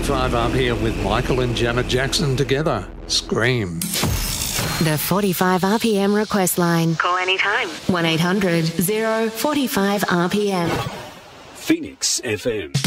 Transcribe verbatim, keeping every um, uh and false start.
forty-five R P M with Michael and Janet Jackson together. Scream. The forty-five R P M request line. Call anytime. one eight hundred, zero, forty-five R P M. Phoenix F M.